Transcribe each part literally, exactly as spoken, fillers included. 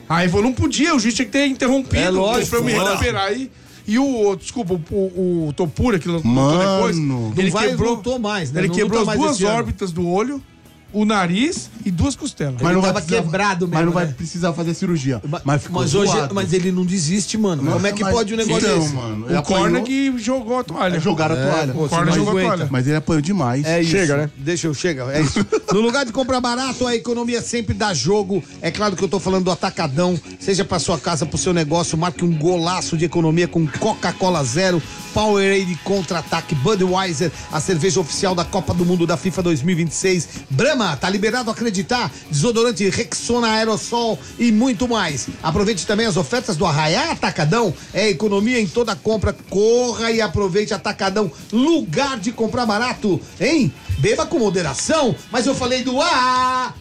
Aí falou, não podia, o juiz tinha que ter interrompido. É lógico. Pra eu me recuperar aí. E o, desculpa, o, o Topura, que lutou depois, ele vai, quebrou, lutou mais, né? ele Não quebrou luta as mais duas órbitas do olho, o nariz e duas costelas. Mas não tava quebrado mesmo, Mas não vai né? precisar fazer cirurgia. Mas, mas ficou Mas, hoje, zoado. mas ele não desiste, mano. Como é que Mas- pode um negócio então, desse? mano, ele O Corner apanhou- que jogou a toalha. Jogaram a toalha. pô, O Corner você jogou a não aguenta. toalha. Mas ele apanhou demais. É isso. Chega, né? Deixa eu, chega. É isso. No lugar de comprar barato, a economia sempre dá jogo. É claro que eu tô falando do Atacadão. Seja pra sua casa, pro seu negócio, marque um golaço de economia com Coca-Cola Zero, Powerade Contra-Ataque, Budweiser, a cerveja oficial da Copa do Mundo da FIFA dois mil e vinte e seis. Brahma, tá liberado a acreditar. Desodorante Rexona Aerosol e muito mais. Aproveite também as ofertas do Arraiá Atacadão. É economia em toda compra. Corra e aproveite Atacadão. Lugar de comprar barato, hein? Beba com moderação, mas eu falei do A.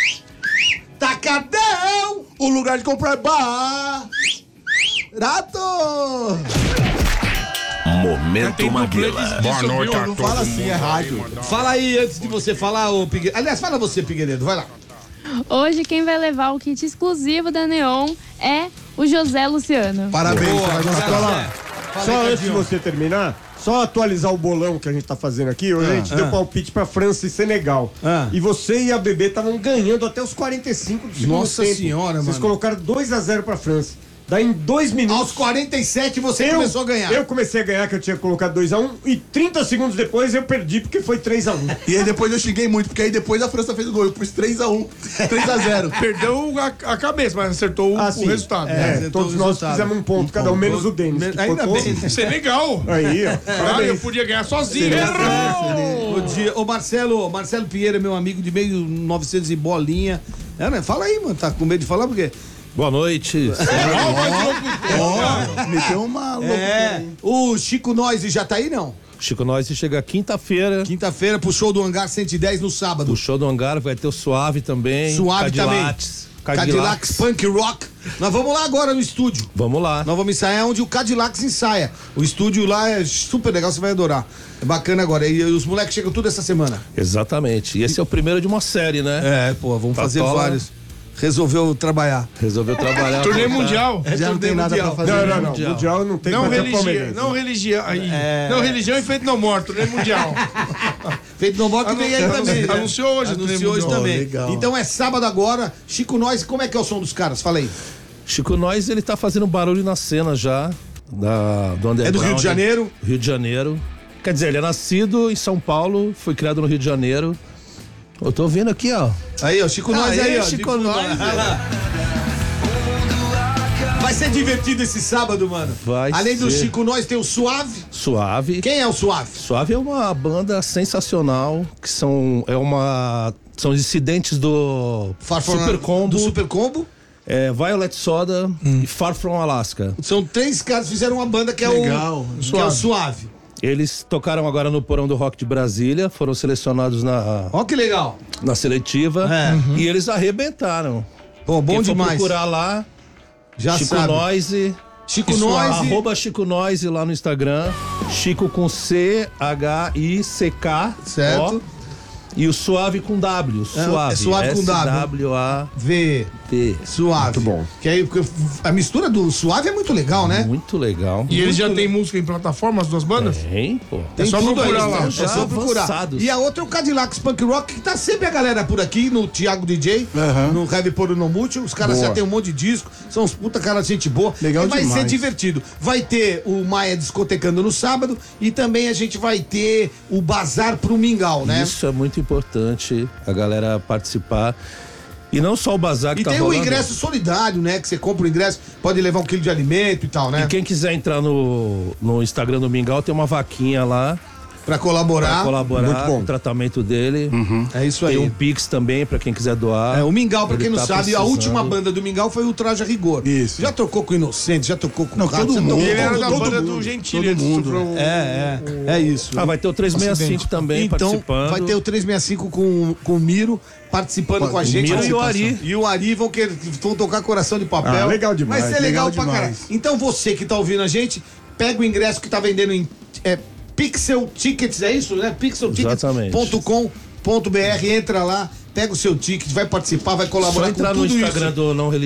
Atacadão! O lugar de comprar é barato. Momento Maguila. Boa noite a Não todos. fala assim, é rádio. Fala aí antes de você falar, ô Pigueredo. Aliás, fala você, Pigueredo, vai lá. Hoje quem vai levar o kit exclusivo da Neon é o José Luciano. Parabéns. Boa, você vai José gostar. Luciano. Fala Só aí, antes de Cadinho. você terminar, só atualizar o bolão que a gente tá fazendo aqui. Hoje a gente deu palpite pra França e Senegal. Ah. E você e a Bebê estavam ganhando até os quarenta e cinco do segundo Nossa tempo. senhora, Vocês mano. colocaram dois a zero pra França. Daí em dois minutos... Aos quarenta e sete você eu, começou a ganhar. Eu comecei a ganhar, que eu tinha colocado dois a um, e trinta segundos depois eu perdi, porque foi três a um. E aí depois eu xinguei muito, porque aí depois a França fez o gol. Eu pus três a um. três a zero. Perdeu a, a cabeça, mas acertou o, Ah, o sim. resultado. É, acertou todos o nós resultado. fizemos um ponto, cada um menos o Denis. que Ainda foi bem. ponto. Isso é legal. Aí, ó. Ah, eu Parabéns. podia ganhar sozinho. Seria Errou! Bom dia. Ô Marcelo, Marcelo Pinheiro, meu amigo de meio novecentos e bolinha. É, né? Fala aí, mano. Tá com medo de falar por quê? Boa noite. Ó, meteu uma loucura. É. aí. O Chico Noise já tá aí, não? Chico Noise chega quinta-feira. Quinta-feira pro show do Hangar cento e dez no sábado. O show do Hangar vai ter o Suave também. Suave Cadillacs, também. Cadillacs Punk Rock. Nós vamos lá agora no estúdio. Vamos lá. Nós vamos ensaiar onde o Cadillacs ensaia. O estúdio lá é super legal, você vai adorar. É bacana agora. E os moleques chegam tudo essa semana. Exatamente. E esse é o primeiro de uma série, né? É, pô, vamos fazer Tatola. vários. Resolveu trabalhar. Resolveu trabalhar. Turnê voltar. mundial. Já não tem nada pra fazer. Não, não, não. Mundial. Mundial não tem Não pra ter religião, palmeirense. não religião. Aí. Não religião e feito não morto, turnê mundial. Feito no bloco vem aí Anunciou- também. né? anunciou hoje o Anunciou hoje Trem também. Mundial. Então é sábado agora. Chico Nós, como é que é o som dos caras? Fala aí. Chico Noise, ele tá fazendo barulho na cena já. Da, do underground. É do Rio de Janeiro? Rio de Janeiro. Quer dizer, ele é nascido em São Paulo, foi criado no Rio de Janeiro. Eu tô vendo aqui, ó. Aí, ó, Chico Nós Aí, aí, ó. Chico de fundo, Nós, olha lá. Vai ser divertido esse sábado, mano. Vai Além do ser. Chico Nós, tem o Suave. Suave. Quem é o Suave? Suave é uma banda sensacional, que são é uma são dissidentes do Far From- Super Combo, Do Super Combo. é, Violet Soda e Far From Alaska. São três caras que fizeram uma banda que é Legal. o que é o Suave. Eles tocaram agora no Porão do Rock de Brasília, foram selecionados na, Ó que legal. na seletiva É. e eles arrebentaram. Pô, bom Quem for demais. procurar lá, Já Chico sabe. Noise, Chico Isso, Noise. arroba Chico Noise lá no Instagram, Chico com C H I C K, Certo. ó, e o Suave com W, É, Suave, é Suave com W. S W A V. T. Suave. Muito bom. Que aí, porque a mistura do Suave é muito legal, né? Muito legal. E eles já têm música em plataforma, as duas bandas? Tem, pô. É só tudo procurar aí, lá. né? É Já só procurar. avançados. E a outra é o Cadillacs Punk Rock, que tá sempre a galera por aqui, no Thiago D J, Aham. no Heavy Poro No Multi. Os caras Boa. já tem um monte de disco, são uns puta cara de gente boa. Legal e vai demais. ser divertido. Vai ter o Maia discotecando no sábado e também a gente vai ter o Bazar pro Mingau, né? Isso é muito importante, a galera participar. E não só o bazar que E tá tem o rolando. ingresso solidário, né? Que você compra o ingresso, pode levar um quilo de alimento e tal, né? E quem quiser entrar no, no Instagram do Mingau, tem uma vaquinha lá Pra colaborar. pra colaborar muito bom. com o tratamento dele. É isso aí. Tem um Pix também pra quem quiser doar. É, o Mingau, pra Ele quem não tá sabe, a precisando. última banda do Mingau foi o Traje a Rigor. Isso. Já tocou com o Inocente, já tocou com Não, o Rato, todo já mundo. tocou E ele era com da todo banda mundo. do Gentili, todo ele mundo. sofreu o- É, é, é isso. Ah, vai ter o trezentos e sessenta e cinco também Então, participando. vai ter o trezentos e sessenta e cinco com, com o Miro participando com a gente. Miro e o Participação. Ari. E o Ari vão, querer, vão tocar Coração de Papel. Ah, legal demais, Vai ser legal, legal pra caralho. demais. Então você que tá ouvindo a gente, pega o ingresso que tá vendendo em é, Pixel Tickets, é isso, né? pixel tickets ponto com ponto b r, entra lá, pega o seu ticket, vai participar, vai Só colaborar com entrar tudo no Instagram isso. do Não